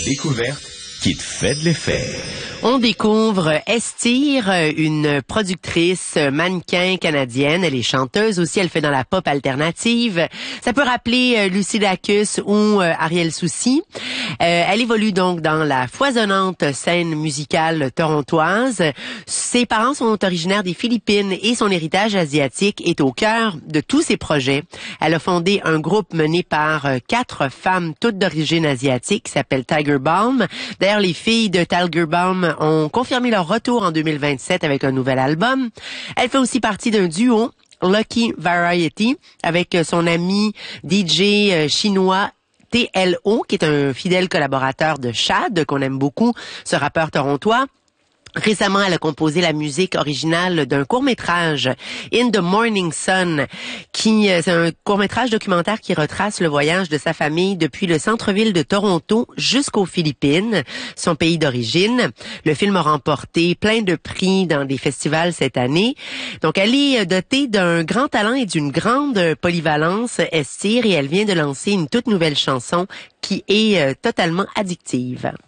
découverte qui te fait de l'effet. On découvre Estir, une productrice mannequin canadienne. Elle est chanteuse aussi, elle fait dans la pop alternative. Ça peut rappeler Lucy Dacus ou Ariel Soucy. Elle évolue donc dans la foisonnante scène musicale torontoise. Ses parents sont originaires des Philippines et son héritage asiatique est au cœur de tous ses projets. Elle a fondé un groupe mené par 4 femmes toutes d'origine asiatique qui s'appelle Tiger Balm. D'ailleurs, les filles de Tiger Balm ont confirmé leur retour en 2027 avec un nouvel album. Elle fait aussi partie d'un duo, Lucky Variety, avec son ami DJ chinois TLO, qui est un fidèle collaborateur de Chad, qu'on aime beaucoup, ce rappeur torontois. Récemment, elle a composé la musique originale d'un court-métrage, In the Morning Sun, c'est un court-métrage documentaire qui retrace le voyage de sa famille depuis le centre-ville de Toronto jusqu'aux Philippines, son pays d'origine. Le film a remporté plein de prix dans des festivals cette année. Donc, elle est dotée d'un grand talent et d'une grande polyvalence, Estir, et elle vient de lancer une toute nouvelle chanson qui est totalement addictive.